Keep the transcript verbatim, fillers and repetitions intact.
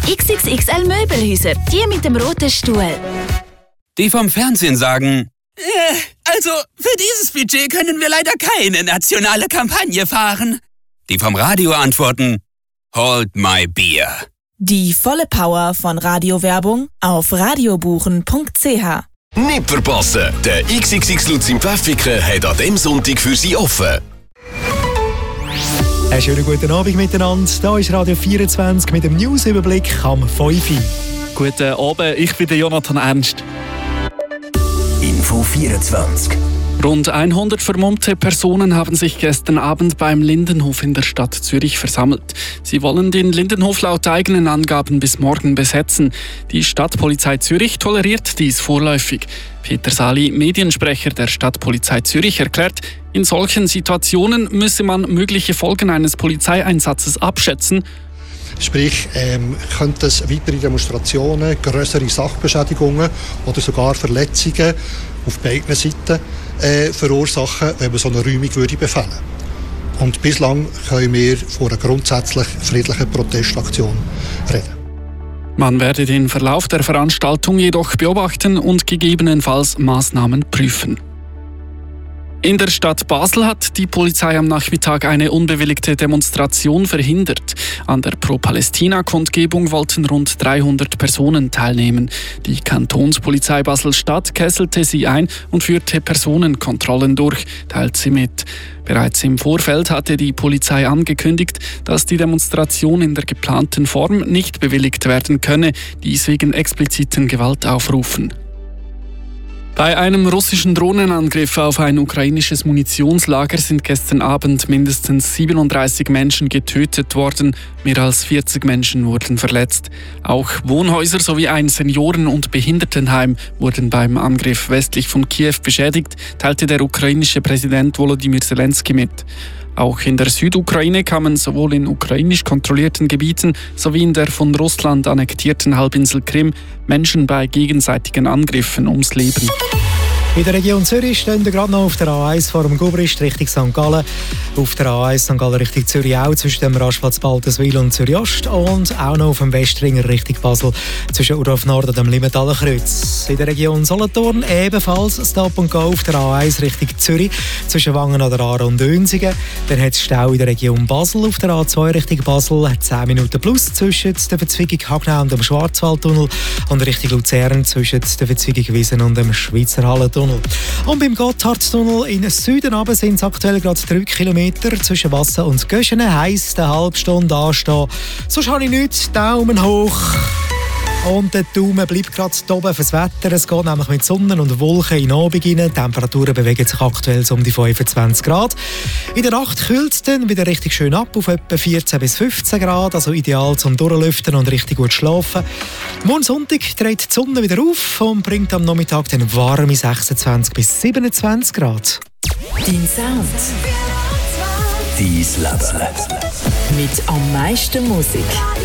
X X X L Möbelhäuser, die mit dem roten Stuhl. Die vom Fernsehen sagen: Äh, also, für dieses Budget können wir leider keine nationale Kampagne fahren. Die vom Radio antworten: Hold my beer. Die volle Power von Radiowerbung auf radiobuchen punkt c h. Nicht verpassen! Der X X X Lutz im Pfäffiken hat an diesem Sonntag für Sie offen. Einen schönen guten Abend miteinander. Hier ist Radio vierundzwanzig mit dem Newsüberblick am fünf Uhr. Guten Abend, ich bin der Jonathan Ernst. Info vierundzwanzig. Rund hundert vermummte Personen haben sich gestern Abend beim Lindenhof in der Stadt Zürich versammelt. Sie wollen den Lindenhof laut eigenen Angaben bis morgen besetzen. Die Stadtpolizei Zürich toleriert dies vorläufig. Peter Sali, Mediensprecher der Stadtpolizei Zürich, erklärt, in solchen Situationen müsse man mögliche Folgen eines Polizeieinsatzes abschätzen. Sprich, ähm, könnte es weitere Demonstrationen, grössere Sachbeschädigungen oder sogar Verletzungen auf beiden Seiten äh, verursachen, wenn man so eine Räumung würde befehlen. Und bislang können wir von einer grundsätzlich friedlichen Protestaktion reden. Man werde den Verlauf der Veranstaltung jedoch beobachten und gegebenenfalls Maßnahmen prüfen. In der Stadt Basel hat die Polizei am Nachmittag eine unbewilligte Demonstration verhindert. An der Pro-Palästina-Kundgebung wollten rund dreihundert Personen teilnehmen. Die Kantonspolizei Basel-Stadt kesselte sie ein und führte Personenkontrollen durch, teilt sie mit. Bereits im Vorfeld hatte die Polizei angekündigt, dass die Demonstration in der geplanten Form nicht bewilligt werden könne, dies wegen expliziten Gewaltaufrufen. Bei einem russischen Drohnenangriff auf ein ukrainisches Munitionslager sind gestern Abend mindestens siebenunddreißig Menschen getötet worden, mehr als vierzig Menschen wurden verletzt. Auch Wohnhäuser sowie ein Senioren- und Behindertenheim wurden beim Angriff westlich von Kiew beschädigt, teilte der ukrainische Präsident Volodymyr Zelensky mit. Auch in der Südukraine kamen sowohl in ukrainisch kontrollierten Gebieten sowie in der von Russland annektierten Halbinsel Krim Menschen bei gegenseitigen Angriffen ums Leben. In der Region Zürich stehen wir gerade noch auf der A eins vor dem Gubrist Richtung Sankt Gallen. Auf der A eins Sankt Gallen Richtung Zürich auch zwischen dem Rastplatz Baltenswil und Zürich Ost. Und auch noch auf dem Westringer Richtung Basel zwischen Urdorf Nord und dem Limentaler Kreuz. In der Region Solothurn ebenfalls Stop and Go auf der A eins Richtung Zürich zwischen Wangen an der Aare und Dönsigen. Dann hat es Stau in der Region Basel auf der A zwei Richtung Basel. zehn Minuten plus zwischen der Verzweigung Hagnau und dem Schwarzwaldtunnel und Richtung Luzern zwischen der Verzweigung Wiesen und dem Schweizer Hallentunnel. Und beim Gotthardtunnel in Süden runter sind es aktuell gerade drei Kilometer zwischen Wassen und Göschenen. Heisst eine halbe Stunde anstehen. Sonst habe ich nichts. Daumen hoch. Und der Daumen bleibt gerade oben fürs Wetter. Es geht nämlich mit Sonne und Wolken in den Abend rein. Die Temperaturen bewegen sich aktuell so um die fünfundzwanzig Grad. In der Nacht kühlt es dann wieder richtig schön ab auf etwa vierzehn bis fünfzehn Grad. Also ideal zum Durchlüften und richtig gut schlafen. Morgen Sonntag dreht die Sonne wieder auf und bringt am Nachmittag dann warme sechsundzwanzig bis siebenundzwanzig Grad. Dein Sound. Dein Leben. Mit am meisten Musik.